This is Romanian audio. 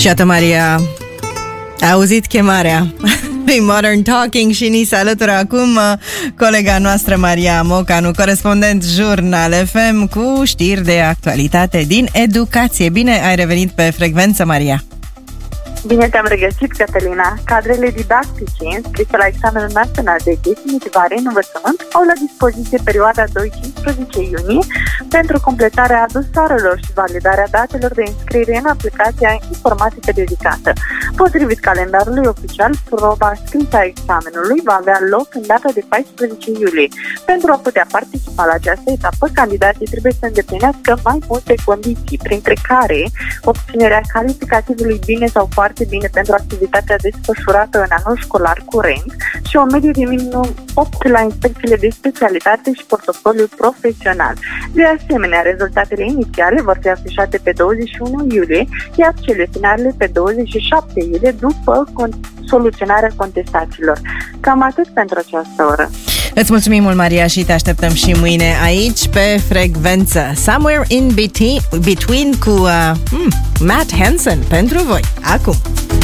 Și iată, Maria a auzit chemarea lui Modern Talking și ni se alătură acum colega noastră Maria Mocanu, corespondent Jurnal FM, cu știri de actualitate din educație. Bine ai revenit pe frecvență, Maria! Bine te-am regăsit, Cătălina! Cadrele didactice înscrise la examenul național de definitivare în învățământ au la dispoziție perioada 2-15 iunie pentru completarea dosarelor și validarea datelor de înscriere în aplicația informatică dedicată. Potrivit calendarului oficial, proba scrisă a examenului va avea loc în data de 14 iulie. Pentru a putea participa la această etapă, candidații trebuie să îndeplinească mai multe condiții, printre care obținerea calificativului bine sau foarte bine pentru activitatea desfășurată în anul școlar curent și o medie de minimum 8 la inspecțiile de specialitate și portofoliu profesional. De asemenea, rezultatele inițiale vor fi afișate pe 21 iulie, iar cele finale pe 27 iulie după soluționarea contestațiilor. Cam atât pentru această oră. Îți mulțumim mult, Maria, și te așteptăm și mâine aici pe frecvență. Somewhere in between cu Matt Hansen pentru voi. Acum.